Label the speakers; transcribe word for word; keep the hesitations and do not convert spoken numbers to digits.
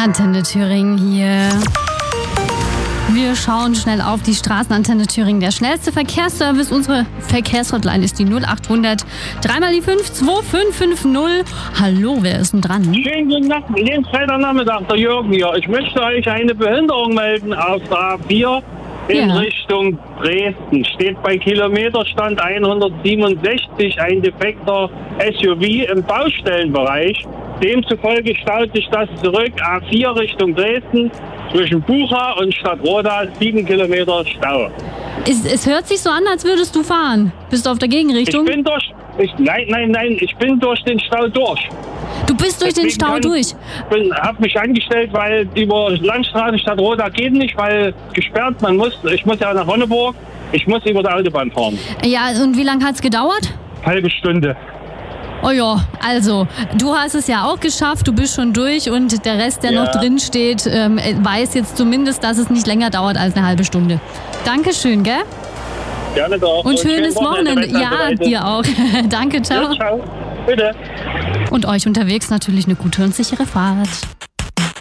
Speaker 1: Antenne Thüringen hier. Wir schauen schnell auf die Straßenantenne Thüringen. Der schnellste Verkehrsservice, unsere Verkehrshotline ist die null acht hundert dreimal die fünf zwei fünf fünf null. Hallo, wer ist denn dran?
Speaker 2: Schönen guten Tag, den Freitagnachmittag, der Jürgen hier. Ich möchte euch eine Behinderung melden auf der A vier in
Speaker 1: Ja.
Speaker 2: Richtung Dresden. Steht bei Kilometerstand hundertsiebenundsechzig ein defekter S U V im Baustellenbereich. Demzufolge staut sich das zurück, A vier Richtung Dresden, zwischen Bucha und Stadtroda, sieben Kilometer Stau.
Speaker 1: Es, es hört sich so an, als würdest du fahren. Bist du auf der Gegenrichtung?
Speaker 2: Ich bin durch, ich, nein, nein, nein, ich bin durch den Stau durch.
Speaker 1: Du bist durch den
Speaker 2: Deswegen
Speaker 1: Stau
Speaker 2: kann-
Speaker 1: durch.
Speaker 2: Ich bin, hab mich angestellt, weil über Landstraße Stadtroda geht nicht, weil gesperrt, man muss, ich muss ja nach Wonneburg, ich muss über die Autobahn fahren.
Speaker 1: Ja, und wie lange hat's gedauert?
Speaker 2: Halbe Stunde.
Speaker 1: Oh ja, also, du hast es ja auch geschafft, du bist schon durch und der Rest, der
Speaker 2: Ja.
Speaker 1: noch drin steht, ähm, weiß jetzt zumindest, dass es nicht länger dauert als eine halbe Stunde. Dankeschön, gell?
Speaker 2: Gerne doch.
Speaker 1: Und schönes
Speaker 2: schönen
Speaker 1: Wochenende.
Speaker 2: wenn
Speaker 1: Ja,
Speaker 2: ihr seid.
Speaker 1: dir auch. Danke, ciao.
Speaker 2: Ja, ciao. Bitte.
Speaker 1: Und euch unterwegs natürlich eine gute und sichere Fahrt.